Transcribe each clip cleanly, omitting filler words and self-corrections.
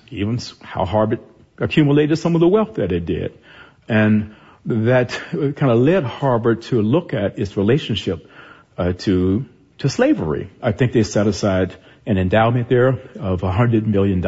even how Harvard accumulated some of the wealth that it did. And that kind of led Harvard to look at its relationship to slavery. I think they set aside an endowment there of $100 million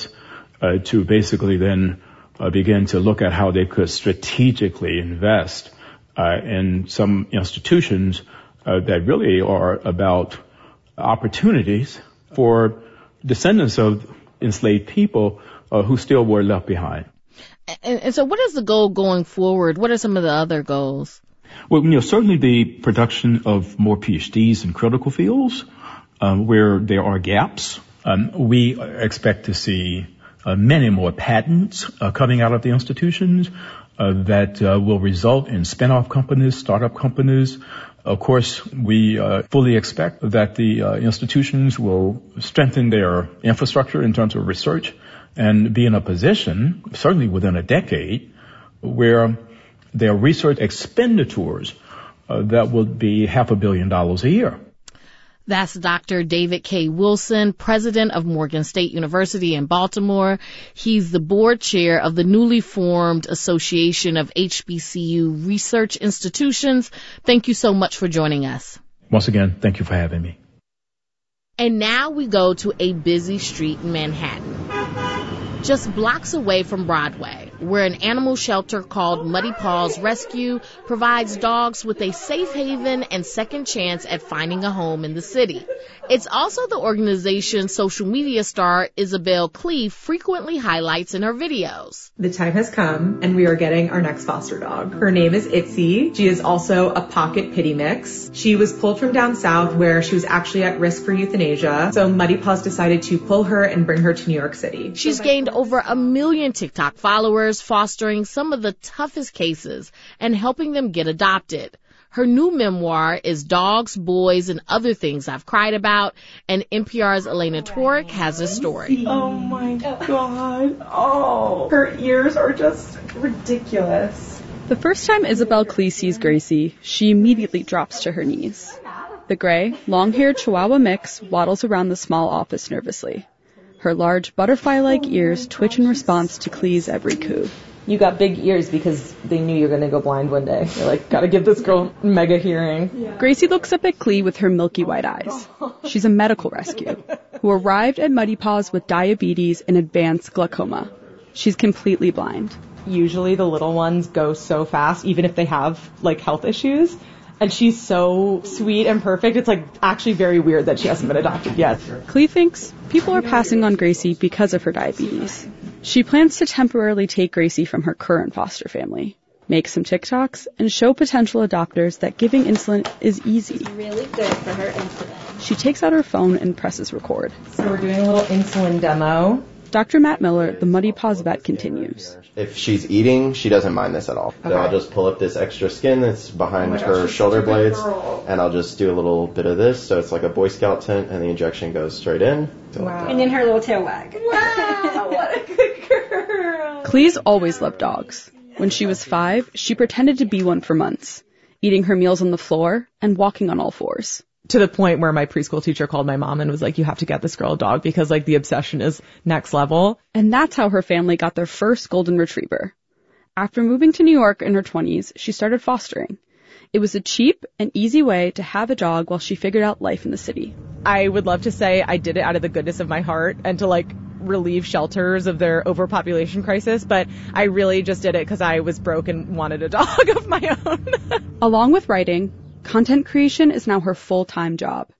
to basically then begin to look at how they could strategically invest in some institutions that really are about opportunities for descendants of enslaved people who still were left behind. And so what is the goal going forward? What are some of the other goals? Well, certainly the production of more PhDs in critical fields where there are gaps. We expect to see many more patents coming out of the institutions that will result in spin-off companies, startup companies. Of course, we fully expect that the institutions will strengthen their infrastructure in terms of research and be in a position, certainly within a decade, where their research expenditures that will be $500 million a year. That's Dr. David K. Wilson, president of Morgan State University in Baltimore. He's the board chair of the newly formed Association of HBCU Research Institutions. Thank you so much for joining us. Once again, thank you for having me. And now we go to a busy street in Manhattan, just blocks away from Broadway, where an animal shelter called Muddy Paws Rescue provides dogs with a safe haven and second chance at finding a home in the city. It's also the organization's social media star Isabel Cleave frequently highlights in her videos. The time has come, and we are getting our next foster dog. Her name is Itzy. She is also a pocket pity mix. She was pulled from down south where she was actually at risk for euthanasia. So Muddy Paws decided to pull her and bring her to New York City. She's gained over 1 million TikTok followers, fostering some of the toughest cases and helping them get adopted. Her new memoir is Dogs, Boys, and Other Things I've Cried About, and NPR's Elena Torek has a story. Oh my God. Oh, her ears are just ridiculous. The first time Isabel Cleave sees Gracie, she immediately drops to her knees. The gray, long-haired Chihuahua mix waddles around the small office nervously. Her large butterfly-like ears twitch in response to Clee's every coo. You got big ears because they knew you were going to go blind one day. They're like, gotta give this girl mega hearing. Yeah. Gracie looks up at Clee with her milky white eyes. She's a medical rescue who arrived at Muddy Paws with diabetes and advanced glaucoma. She's completely blind. Usually the little ones go so fast, even if they have, health issues. And she's so sweet and perfect. It's, actually very weird that she hasn't been adopted yet. Clee thinks people are passing on Gracie because of her diabetes. She plans to temporarily take Gracie from her current foster family, make some TikToks, and show potential adopters that giving insulin is easy. It's really good for her insulin. She takes out her phone and presses record. So we're doing a little insulin demo. Dr. Matt Miller, the Muddy Paws vet, continues. If she's eating, she doesn't mind this at all. Okay. So I'll just pull up this extra skin that's behind her shoulder blades, and I'll just do a little bit of this. So it's like a Boy Scout tent, and the injection goes straight in. Wow. And then her little tail wag. Wow, what a good girl. Clee's always loved dogs. When she was 5, she pretended to be one for months, eating her meals on the floor and walking on all fours. To the point where my preschool teacher called my mom and was like, you have to get this girl a dog because the obsession is next level. And that's how her family got their first golden retriever. After moving to New York in her 20s, she started fostering. It was a cheap and easy way to have a dog while she figured out life in the city. I would love to say I did it out of the goodness of my heart and to relieve shelters of their overpopulation crisis, but I really just did it because I was broke and wanted a dog of my own. Along with writing, content creation is now her full-time job.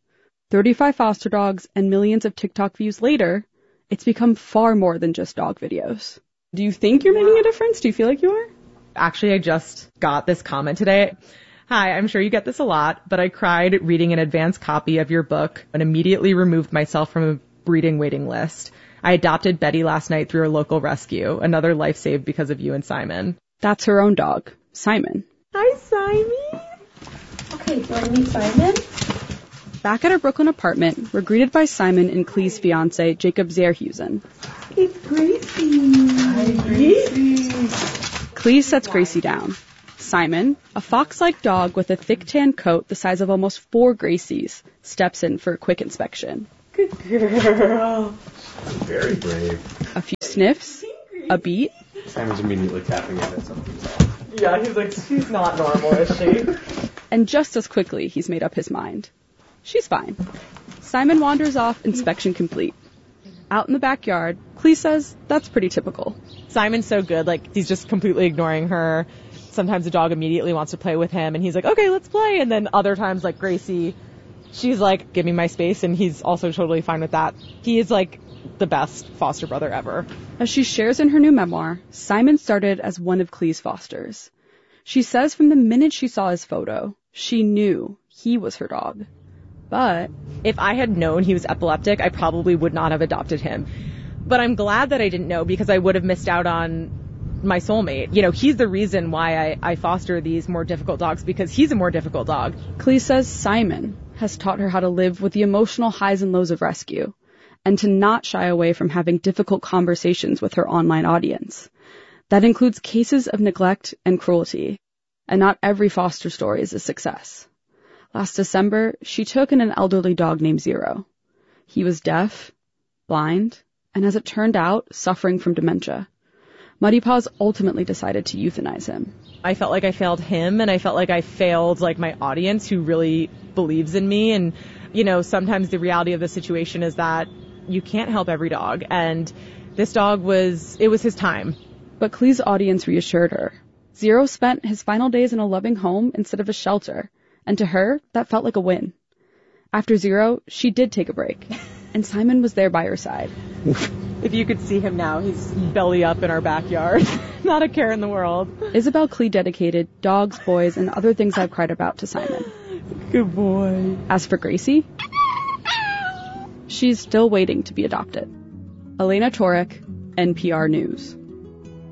35 foster dogs and millions of TikTok views later, it's become far more than just dog videos. Do you think you're making a difference? Do you feel like you are? Actually, I just got this comment today. Hi, I'm sure you get this a lot, but I cried reading an advanced copy of your book and immediately removed myself from a breeding waiting list. I adopted Betty last night through a local rescue. Another life saved because of you and Simon. That's her own dog, Simon. Hi, Simon. Okay, do you want to meet Simon? Back at her Brooklyn apartment, we're greeted by Simon and Clee's fiancé, Jacob Zerhusen. It's Gracie. Hi, Gracie. Clee sets Gracie down. Simon, a fox-like dog with a thick tan coat the size of almost 4 Gracies, steps in for a quick inspection. Good girl. Very brave. A few sniffs, a beat, Simon's immediately tapping in at something's off. Yeah, he's like, she's not normal, is she? and just as quickly he's made up his mind. She's fine. Simon wanders off, inspection complete. Out in the backyard, Clee says that's pretty typical. Simon's so good, like, he's just completely ignoring her. Sometimes the dog immediately wants to play with him, and he's like, okay, let's play. And then other times, like Gracie, she's like, give me my space, and he's also totally fine with that. He is, like, the best foster brother ever. As she shares in her new memoir, Simon started as one of Clee's fosters. She says from the minute she saw his photo, she knew he was her dog. But if I had known he was epileptic, I probably would not have adopted him. But I'm glad that I didn't know, because I would have missed out on my soulmate. You know, he's the reason why I foster these more difficult dogs, because he's a more difficult dog. Clee says Simon has taught her how to live with the emotional highs and lows of rescue, and to not shy away from having difficult conversations with her online audience. That includes cases of neglect and cruelty, and not every foster story is a success. Last December, she took in an elderly dog named Zero. He was deaf, blind, and as it turned out, suffering from dementia. Muddy Paws ultimately decided to euthanize him. I felt like I failed him, and I felt like I failed, like, my audience who really believes in me. And, you know, sometimes the reality of the situation is that you can't help every dog, and this dog it was his time. But Clee's audience reassured her. Zero spent his final days in a loving home instead of a shelter, and to her, that felt like a win. After Zero, she did take a break, and Simon was there by her side. If you could see him now, he's belly up in our backyard. Not a care in the world. Isabel Clee dedicated Dogs, Boys, and Other Things I've Cried About to Simon. Good boy. As for Gracie, she's still waiting to be adopted. Elena Torek, NPR News.